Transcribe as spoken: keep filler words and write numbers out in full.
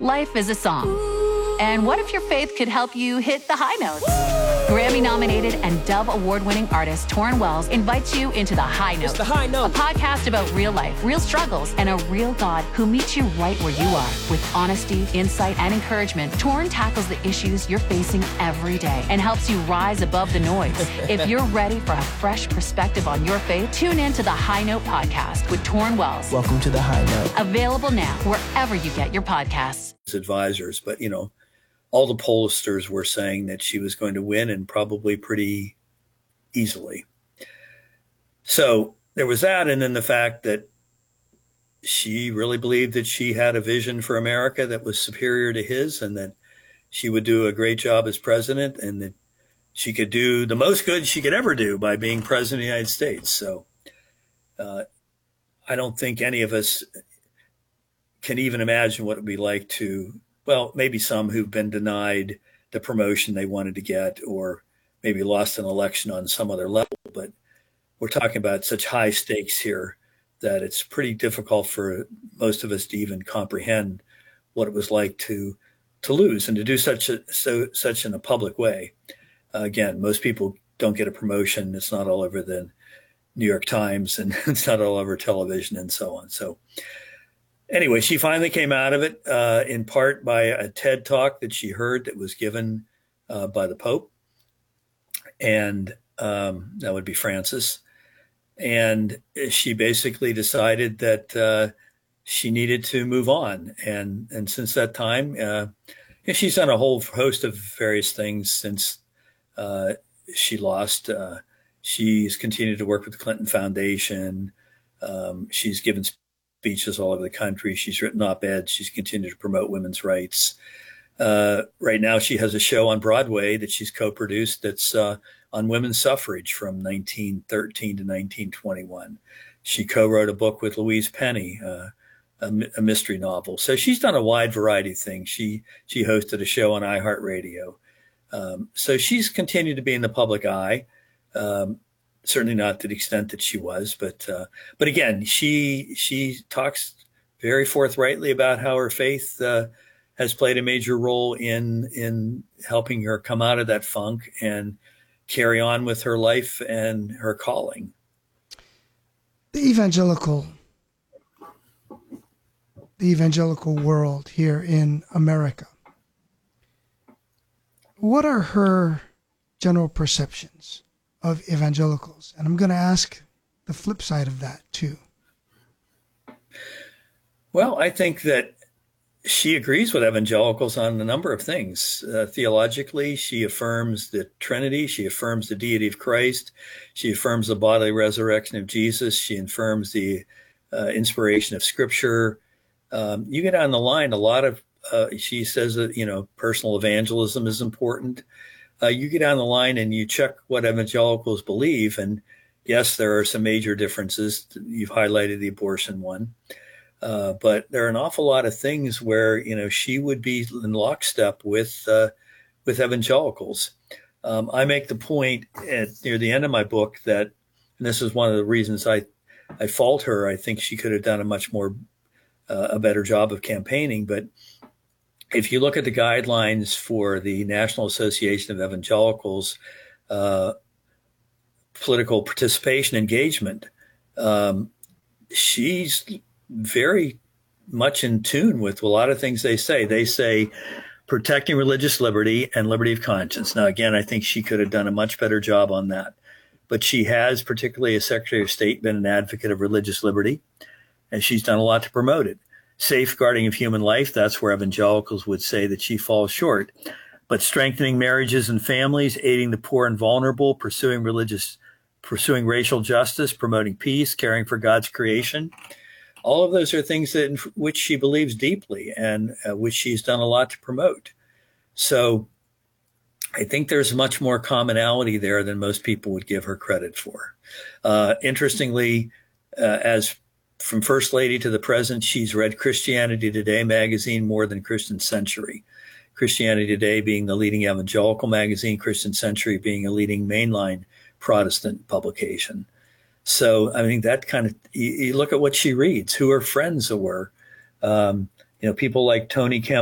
Life is a song. And what if your faith could help you hit the high notes? Grammy-nominated and Dove Award-winning artist Torrin Wells invites you into The High Note. It's The High Note. A podcast about real life, real struggles, and a real God who meets you right where you are. With honesty, insight, and encouragement, Torrin tackles the issues you're facing every day and helps you rise above the noise. If you're ready for a fresh perspective on your faith, tune in to The High Note podcast with Torrin Wells. Welcome to The High Note. Available now wherever you get your podcasts. Advisors, but you know, all the pollsters were saying that she was going to win, and probably pretty easily. So there was that, and then the fact that she really believed that she had a vision for America that was superior to his, and that she would do a great job as president, and that she could do the most good she could ever do by being president of the United States. So uh, I don't think any of us can even imagine what it would be like to, well, maybe some who've been denied the promotion they wanted to get, or maybe lost an election on some other level. But we're talking about such high stakes here that it's pretty difficult for most of us to even comprehend what it was like to to lose and to do such a so such in a public way. Uh, again, most people don't get a promotion. It's not all over the New York Times, and it's not all over television and so on. So anyway, she finally came out of it, uh, in part by a TED talk that she heard that was given uh, by the Pope. And um, that would be Francis. And she basically decided that uh, she needed to move on. And, and since that time, uh, she's done a whole host of various things since uh, she lost. Uh, she's continued to work with the Clinton Foundation. Um, she's given speeches all over the country. She's written op-eds. She's continued to promote women's rights. Uh, right now, she has a show on Broadway that she's co-produced that's uh, on women's suffrage from nineteen thirteen to nineteen twenty-one. She co-wrote a book with Louise Penny, uh, a, a mystery novel. So she's done a wide variety of things. She she hosted a show on iHeartRadio. Um, so she's continued to be in the public eye. Um, Certainly not to the extent that she was, but uh, but again, she she talks very forthrightly about how her faith uh, has played a major role in in helping her come out of that funk and carry on with her life and her calling. The evangelical, the evangelical world here in America. What are her general perceptions of evangelicals? And I'm going to ask the flip side of that too. Well, I think that she agrees with evangelicals on a number of things. Uh, theologically, she affirms the Trinity. She affirms the deity of Christ. She affirms the bodily resurrection of Jesus. She affirms the uh, inspiration of Scripture. Um, you get on the line, a lot of, uh, she says that, you know, personal evangelism is important. Uh, you get on the line and you check what evangelicals believe. And yes, there are some major differences. You've highlighted the abortion one. Uh, but there are an awful lot of things where, you know, she would be in lockstep with uh, with evangelicals. Um, I make the point at near the end of my book that, and this is one of the reasons I, I fault her. I think she could have done a much more, uh, a better job of campaigning. But if you look at the guidelines for the National Association of Evangelicals, uh, political participation engagement, um, she's very much in tune with a lot of things they say. They say protecting religious liberty and liberty of conscience. Now, again, I think she could have done a much better job on that. But she has, particularly as Secretary of State, been an advocate of religious liberty, and she's done a lot to promote it. Safeguarding of human life, that's where evangelicals would say that she falls short. But strengthening marriages and families, aiding the poor and vulnerable, pursuing religious, pursuing racial justice, promoting peace, caring for God's creation, all of those are things that in which she believes deeply and uh, which she's done a lot to promote. So I think there's much more commonality there than most people would give her credit for. Uh, interestingly, uh, as from First Lady to the present, she's read Christianity Today magazine more than Christian Century. Christianity Today being the leading evangelical magazine, Christian Century being a leading mainline Protestant publication. So, I mean, that kind of, you, you look at what she reads, who her friends were, um, you know, people like Tony Campbell